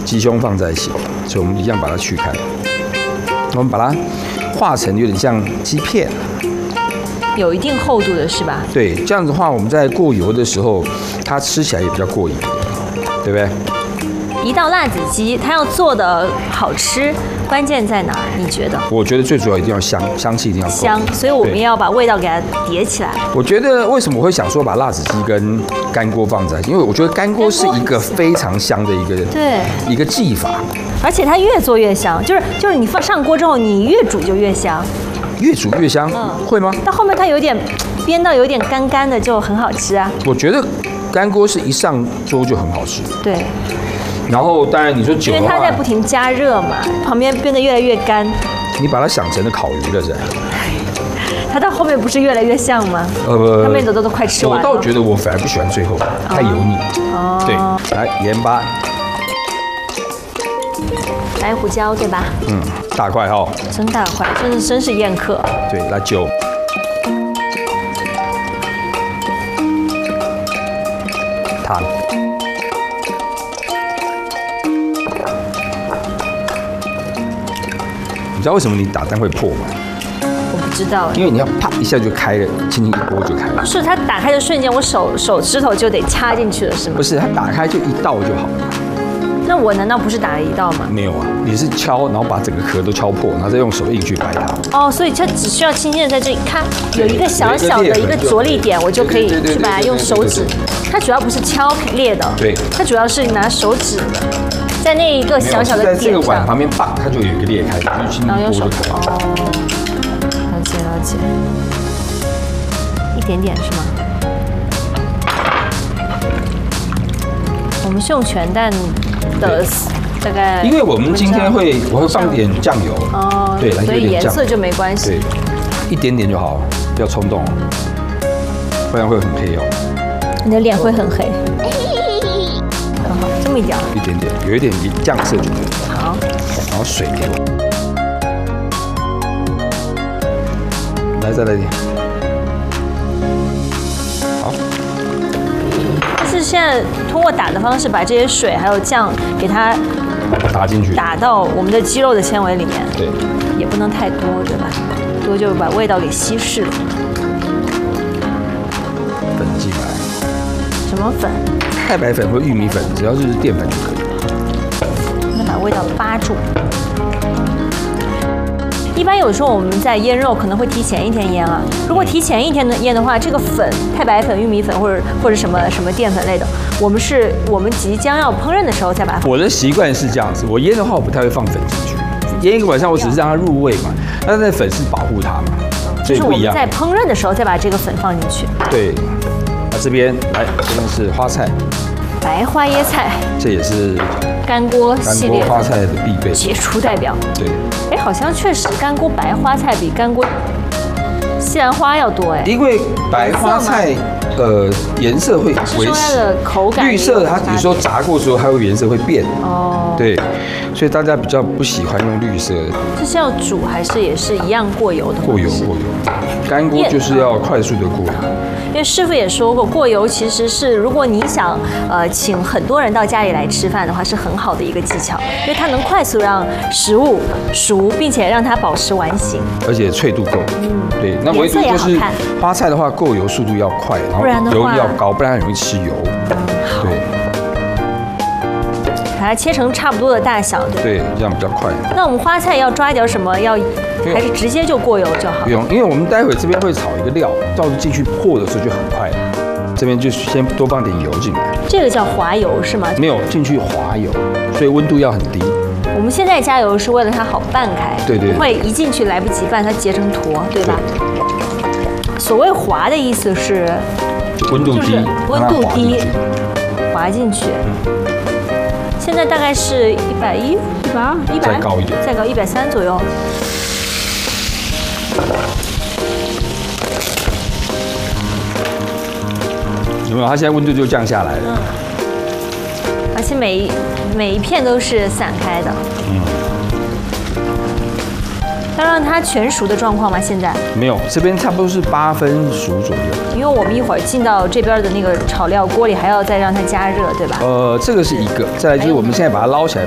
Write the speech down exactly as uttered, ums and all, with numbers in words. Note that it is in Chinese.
鸡胸放在一起，所以我们一样把它去开，我们把它化成有点像鸡片， 有一定厚度的是吧？ 对，这样子的话，我们在过油的时候，它吃起来也比较过瘾，对不对？ 一道辣子鸡，它要做的好吃，关键在哪儿？你觉得？ 我觉得最主要一定要香，香气一定要够香，所以我们要把味道给它叠起来。 我觉得为什么我会想说把辣子鸡跟干锅放在一起？因为我觉得干锅是一个非常香的一个对一个技法， 而且它越做越香，就是就是你放上锅之后，你越煮就越香， 越煮越香， 嗯会吗？ 到后面它有点煸到有点干干的，就很好吃啊。 我觉得干锅是一上桌就很好吃。 对。 然后当然你说酒的话， 因为它在不停加热嘛，旁边变得越来越干。 你把它想成了烤鱼了是吧？ 它到后面不是越来越像吗？ 呃， 它面都都都快吃完了。 我倒觉得我反而不喜欢最后，太油腻。 哦。 对，来盐巴， 白胡椒对吧？ 嗯，大块哈。 真大块，真是真是宴客。 对，来酒。糖。你知道为什么你打蛋会破吗？ 我不知道， 因为你要啪一下就开了，轻轻一拨就开了。 是它打开的瞬间，我手手指头就得插进去了，是吗？ 不是，它打开就一道就好了。 那我难道不是打了一道吗？ 没有啊，你是敲，然后把整个壳都敲破，然后再用手硬去掰它。 哦，所以它只需要轻轻的在这里看，有一个小小的一个着力点，我就可以去把它用手指。它主要不是敲裂的， 对， 它主要是拿手指在那一个小小的点上， 在这个碗旁边啪，它就有一个裂开，就轻轻拨就可以。 哦，了解了解，一点点是吗？我们是用全蛋的大概， 因为我们今天会我会放点酱油哦， 对， 所以颜色就没关系， 对，一点点就好，不要冲动哦，不然会很黑哦。 你的脸会很黑。好好，这么一点， 一点点，有一点酱色就可以。 好， 然后水给我，来再来一点。好。 但是现在通过打的方式，把这些水还有酱给它打进去， 打到我们的鸡肉的纤维里面。 对， 也不能太多，对吧？多就把味道给稀释了。 粉进来。 什么粉？ 太白粉或玉米粉，只要是淀粉就可以。 那把味道扒住。一般有时候我们在腌肉可能会提前一天腌啊。如果提前一天的腌的话，这个粉、太白粉、玉米粉或者或者什么什么淀粉类的，我们是我们即将要烹饪的时候再把它。 我的习惯是这样子，我腌的话我不太会放粉进去，腌一个晚上我只是让它入味嘛，但是那粉是保护它嘛，所以不一样。 就是我们在烹饪的时候再把这个粉放进去。 对。那这边来，这边是花菜， 白花椰菜， 这也是干锅系列干锅花菜的必备杰出代表。 对， 哎，好像确实干锅白花菜比干锅西兰花要多哎。 因为白花菜呃颜色会维持， 它的口感绿色它有时候炸过之后它会颜色会变哦， 对，所以大家比较不喜欢用绿色的。 这是要煮还是也是一样过油的？ 过油过油，干锅就是要快速的过油。 因为师傅也说过，过油其实是如果你想呃请很多人到家里来吃饭的话，是很好的一个技巧，因为它能快速让食物熟，并且让它保持完形， 而且脆度够。嗯，对。那唯独就是花菜的话，过油速度要快，然后油要高，不然很容易吃油。对。 把它切成差不多的大小， 对，这样比较快。 那我们花菜要抓一点什么？要还是直接就过油就好？ 不用，因为我们待会这边会炒一个料，到时候进去破的时候就很快。这边就先多放点油进来。 这个叫滑油是吗？ 没有，进去滑油，所以温度要很低。 我们现在加油是为了它好拌开， 对对， 不会一进去来不及拌，它结成坨，对吧？对，所谓滑的意思是温度低， 温度低，滑进去。嗯，现在大概是一百一、一百二、一百， 再高一点， 再高一百三左右。 有没有？它现在温度就降下来了。嗯。 而且每一每一片都是散开的。嗯。要让它全熟的状况吗？现在没有，这边差不多是八分熟左右。 因为我们一会儿进到这边的那个炒料锅里，还要再让它加热，对吧？ 呃，这个是一个，再来就是我们现在把它捞起来。